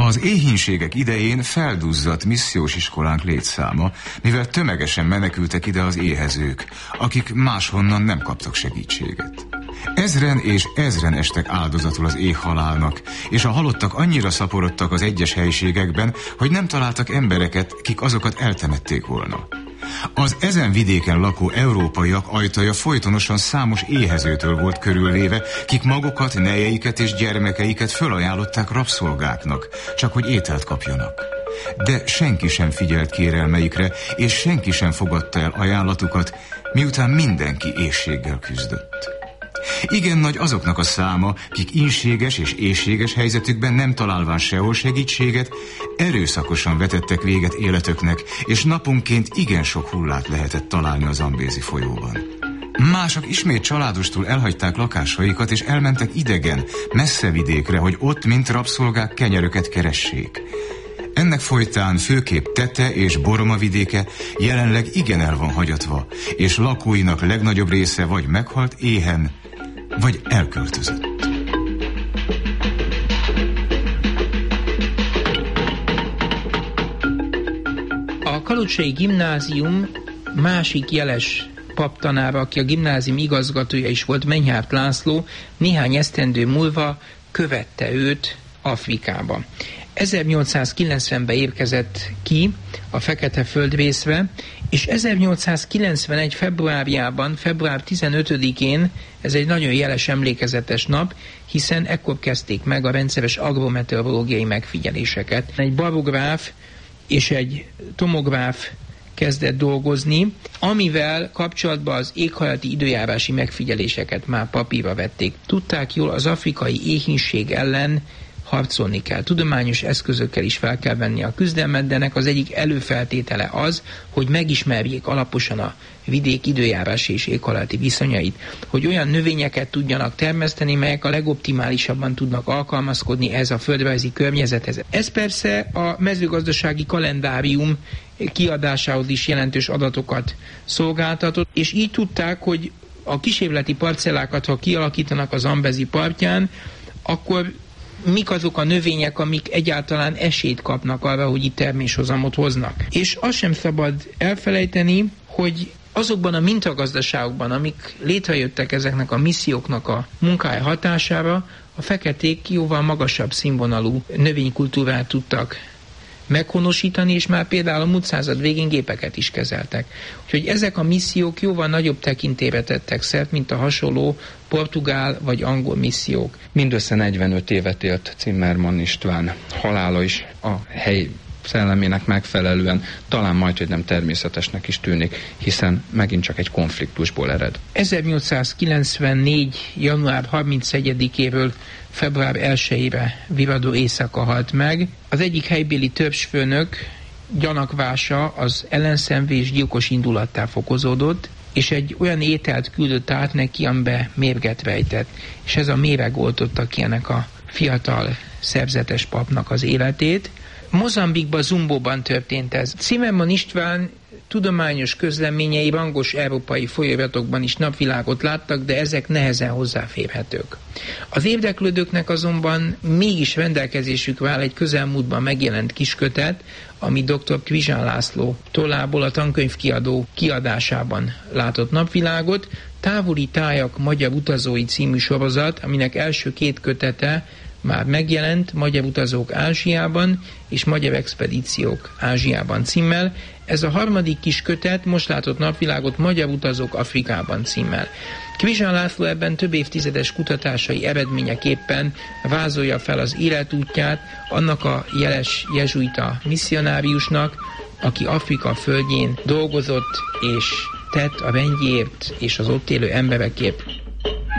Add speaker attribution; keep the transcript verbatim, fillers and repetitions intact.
Speaker 1: Az éhínségek idején felduzzadt missziós iskolánk létszáma, mivel tömegesen menekültek ide az éhezők, akik máshonnan nem kaptak segítséget. Ezren és ezren estek áldozatul az éhhalálnak, és a halottak annyira szaporodtak az egyes helyiségekben, hogy nem találtak embereket, kik azokat eltemették volna. Az ezen vidéken lakó európaiak ajtaja folytonosan számos éhezőtől volt körülvéve, kik magukat, nejeiket és gyermekeiket fölajánlották rabszolgáknak, csak hogy ételt kapjanak. De senki sem figyelt kérelmeikre, és senki sem fogadta el ajánlatukat, miután mindenki éhséggel küzdött. Igen nagy azoknak a száma, kik ínséges és éhséges helyzetükben nem találván sehol segítséget, erőszakosan vetettek véget életöknek, és naponként igen sok hullát lehetett találni a Zambézi folyóban. Mások ismét családostul elhagyták lakásaikat, és elmentek idegen, messze vidékre, hogy ott, mint rabszolgák, kenyeröket keressék. Ennek folytán főképp Tete és Boroma vidéke jelenleg igen el van hagyatva, és lakóinak legnagyobb része vagy meghalt éhen, vagy elköltözött.
Speaker 2: A Kalocsai Gimnázium másik jeles paptanára, aki a gimnázium igazgatója is volt, Menyhárt László, néhány esztendő múlva követte őt Afrikába. ezernyolcszázkilencvenben érkezett ki a Fekete Földrészre, és ezernyolcszázkilencvenegy februárjában, február tizenötödikén, ez egy nagyon jeles emlékezetes nap, hiszen ekkor kezdték meg a rendszeres agrometeorológiai megfigyeléseket. Egy barográf és egy tomográf kezdett dolgozni, amivel kapcsolatban az éghajlati időjárási megfigyeléseket már papírra vették. Tudták jól, az afrikai éhínség ellen harcolni kell. Tudományos eszközökkel is fel kell venni a küzdelmet, de ennek az egyik előfeltétele az, hogy megismerjék alaposan a vidék időjárási és éghajlati viszonyait, hogy olyan növényeket tudjanak termeszteni, melyek a legoptimálisabban tudnak alkalmazkodni ez a földrajzi környezethez. Ez persze a mezőgazdasági kalendárium kiadásához is jelentős adatokat szolgáltatott, és így tudták, hogy a kísérleti parcellákat, ha kialakítanak a Zambezi partján, akkor mik azok a növények, amik egyáltalán esélyt kapnak arra, hogy itt terméshozamot hoznak. És azt sem szabad elfelejteni, hogy azokban a mintagazdaságokban, amik létrejöttek ezeknek a misszióknak a munkája hatására, a feketék jóval magasabb színvonalú növénykultúrát tudtak meghonosítani, és már például a múlt század végén gépeket is kezeltek. Úgyhogy ezek a missziók jóval nagyobb tekintélyre tettek szert, mint a hasonló portugál vagy angol missziók.
Speaker 3: Mindössze negyvenöt évet élt Zimmermann István. Halála is a hely szellemének megfelelően talán majd, hogy nem természetesnek is tűnik, hiszen megint csak egy konfliktusból ered.
Speaker 2: ezernyolcszázkilencvennégy. január harmincegyedikéről február elsejére viradó éjszaka halt meg. Az egyik helybéli törzsfőnök gyanakvása az ellenszenvés gyilkos indulattá fokozódott, és egy olyan ételt küldött át neki, amiben mérget rejtett. És ez a méreg oltotta ki ennek a fiatal szerzetes papnak az életét. Mozambikban, Zumbóban történt ez. Zimmermann István tudományos közleményei rangos európai folyóiratokban is napvilágot láttak, de ezek nehezen hozzáférhetők. Az érdeklődőknek azonban mégis rendelkezésükre áll egy közelmúltban megjelent kiskötet, ami doktor Kvizsán László tollából a tankönyvkiadó kiadásában látott napvilágot, Távoli tájak magyar utazói című sorozat, aminek első két kötete már megjelent, Magyar utazók Ázsiában és Magyar expedíciók Ázsiában címmel. Ez a harmadik kis kötet most látott napvilágot, Magyar utazók Afrikában címmel. Kvizsán László ebben több évtizedes kutatásai eredményeképpen vázolja fel az életútját annak a jeles jezsuita misszionáriusnak, aki Afrika földjén dolgozott és tett a rendjéért és az ott élő emberekért